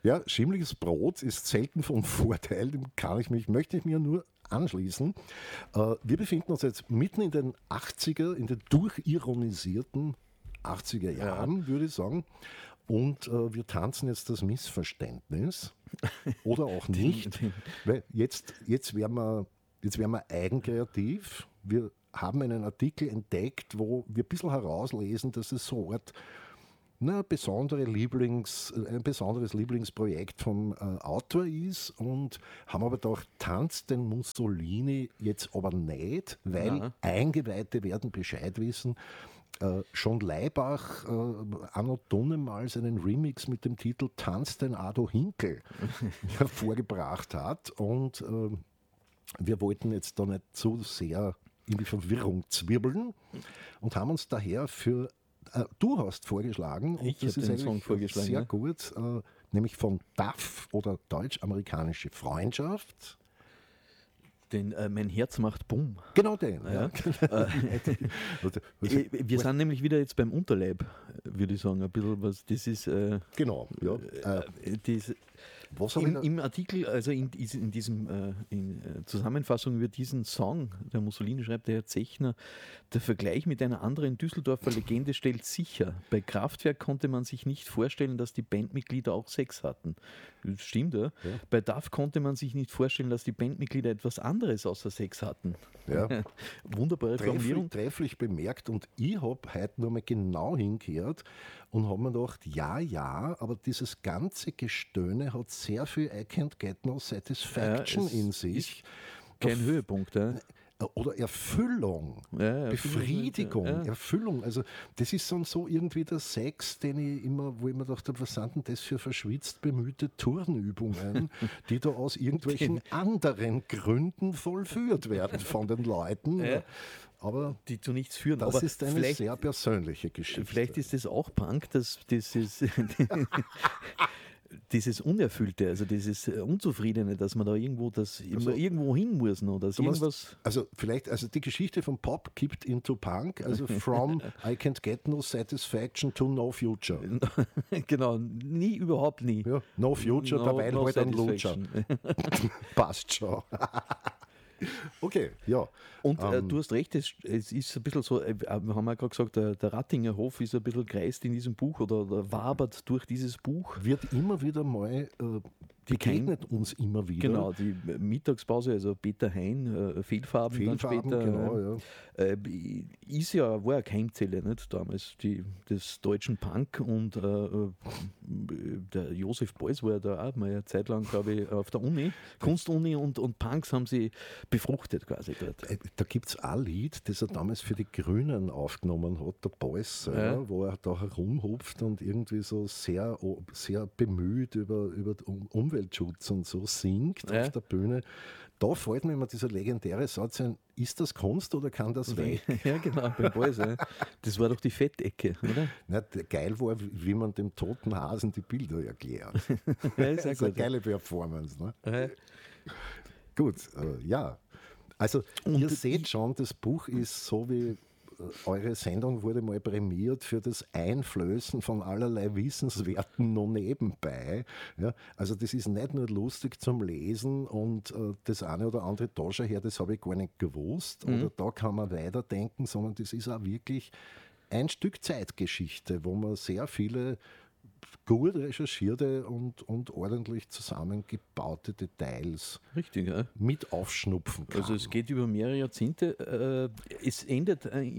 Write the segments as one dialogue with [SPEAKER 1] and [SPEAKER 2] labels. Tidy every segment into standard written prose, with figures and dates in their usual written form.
[SPEAKER 1] Ja, schimmliges Brot ist selten von Vorteil, dem möchte ich mir nur anschließen. Wir befinden uns jetzt mitten in den 80er, in den durchironisierten 80er Jahren, würde ich sagen. Und wir tanzen jetzt das Missverständnis. Oder auch nicht. Weil jetzt werden wir eigenkreativ. Wir haben einen Artikel entdeckt, wo wir ein bisschen herauslesen, dass es so eine Art ein besonderes Lieblingsprojekt vom Autor ist, und haben aber gedacht, tanzt den Mussolini jetzt aber nicht, weil Eingeweihte werden Bescheid wissen. Schon Leibach anno Dunnemal seinen Remix mit dem Titel Tanz den Ado Hinkel hervorgebracht hat, und wir wollten jetzt da nicht zu sehr in die Verwirrung zwirbeln und haben uns daher für du hast vorgeschlagen, und das ist eigentlich sehr gut, nämlich von DAF oder Deutsch-Amerikanische Freundschaft.
[SPEAKER 2] Den Mein Herz macht Bumm.
[SPEAKER 1] Genau den. Ja.
[SPEAKER 2] Wir sind nämlich wieder jetzt beim Unterleib, würde ich sagen. Ein bisschen was, das ist.
[SPEAKER 1] Genau, ja.
[SPEAKER 2] Im Artikel, also in diesem Zusammenfassung über diesen Song, der Mussolini schreibt, der Herr Zechner, der Vergleich mit einer anderen Düsseldorfer Legende stellt sicher, bei Kraftwerk konnte man sich nicht vorstellen, dass die Bandmitglieder auch Sex hatten. Das stimmt, ja. Bei DAF konnte man sich nicht vorstellen, dass die Bandmitglieder etwas anderes außer Sex hatten.
[SPEAKER 1] Ja.
[SPEAKER 2] Wunderbare Formulierung.
[SPEAKER 1] Trefflich bemerkt, und ich habe heute nochmal genau hingehört und habe mir gedacht, ja, aber dieses ganze Gestöhne hat sehr viel I can't get no satisfaction in sich.
[SPEAKER 2] Kein Höhepunkt, ja.
[SPEAKER 1] Oder Erfüllung, Befriedigung, Erfüllung. Also das ist dann so irgendwie der Sex, wo ich mir dachte, was sind denn das für verschwitzt bemühte Turnübungen, die da aus irgendwelchen anderen Gründen vollführt werden von den Leuten. Aber
[SPEAKER 2] die zu nichts führen.
[SPEAKER 1] Das ist eine sehr persönliche Geschichte.
[SPEAKER 2] Vielleicht ist das auch Punk, dass dieses Unerfüllte, also dieses Unzufriedene, dass man da irgendwo irgendwo hin muss noch, dass irgendwas.
[SPEAKER 1] Also die Geschichte vom Pop kippt into Punk, also from I can't get no satisfaction to no future.
[SPEAKER 2] Genau, überhaupt nie.
[SPEAKER 1] Ja, no future, dabei no halt ein Lutscher. Passt schon. Okay, ja.
[SPEAKER 2] Und du hast recht, es ist ein bisschen so, wir haben ja gerade gesagt, der Rattinger Hof ist ein bisschen kreist in diesem Buch oder wabert durch dieses Buch.
[SPEAKER 1] Wird immer wieder mal, begegnet uns immer wieder.
[SPEAKER 2] Genau, die Mittagspause, also Peter Hein, Fehlfarben dann später.
[SPEAKER 1] Genau,
[SPEAKER 2] war eine Keimzelle, nicht, damals, des deutschen Punk, und der Josef Beuys war ja da auch mal eine Zeit lang, glaube ich, auf der Uni, Kunstuni, und Punks haben sie befruchtet quasi dort.
[SPEAKER 1] Da gibt es ein Lied, das er damals für die Grünen aufgenommen hat, der Beuys, wo er da herumhupft und irgendwie so sehr, sehr bemüht über Umweltschutz und so singt auf der Bühne. Da fällt mir immer dieser legendäre Satz ein, ist das Kunst oder kann das weg?
[SPEAKER 2] Ja, genau, beim Beuys. Das war doch die Fettecke, oder?
[SPEAKER 1] Na, geil war, wie man dem toten Hasen die Bilder erklärt. Das ist eine geile Performance. Ne? Gut, ja. Also ihr seht schon, das Buch ist so wie eure Sendung wurde mal prämiert für das Einflößen von allerlei Wissenswerten noch nebenbei. Ja, also das ist nicht nur lustig zum Lesen und das eine oder andere Tasche her, das habe ich gar nicht gewusst oder da kann man weiterdenken, sondern das ist auch wirklich ein Stück Zeitgeschichte, wo man sehr viele gut recherchierte und ordentlich zusammengebaute Details mit aufschnupfen kann.
[SPEAKER 2] Also es geht über mehrere Jahrzehnte. Es endet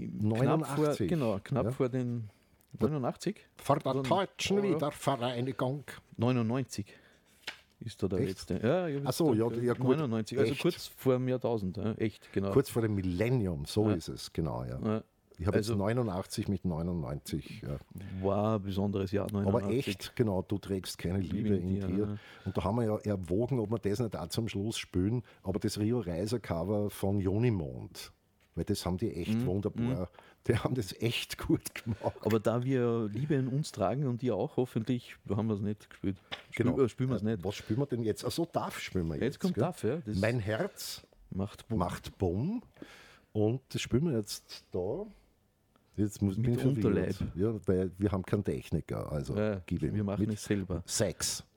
[SPEAKER 2] knapp vor den 89?
[SPEAKER 1] Vor der deutschen Wiedervereinigung.
[SPEAKER 2] 99 ist da der letzte.
[SPEAKER 1] Achso, ja gut.
[SPEAKER 2] 99, also kurz vor dem Jahrtausend. Echt, genau.
[SPEAKER 1] Kurz vor dem Millennium, so ist es, genau. Ja. Ich habe jetzt 89 mit 99. Ja.
[SPEAKER 2] War ein besonderes Jahr, 89.
[SPEAKER 1] Aber echt, genau, du trägst keine Liebe in dir. Ja. Und da haben wir ja erwogen, ob wir das nicht auch zum Schluss spielen, aber das Rio Reiser Cover von Junimond, weil das haben die echt wunderbar, die haben das echt gut gemacht.
[SPEAKER 2] Aber da wir Liebe in uns tragen und ihr auch, hoffentlich haben wir es nicht gespielt. Spielen wir es nicht.
[SPEAKER 1] Was spielen wir denn jetzt? Achso, DAF spielen wir jetzt.
[SPEAKER 2] Jetzt kommt DAF, ja.
[SPEAKER 1] Mein Herz macht Bumm. Und das spielen wir jetzt da. Jetzt
[SPEAKER 2] mit Unterleib.
[SPEAKER 1] Ja, weil wir haben keinen Techniker, also
[SPEAKER 2] wir machen es selber.
[SPEAKER 1] Sex.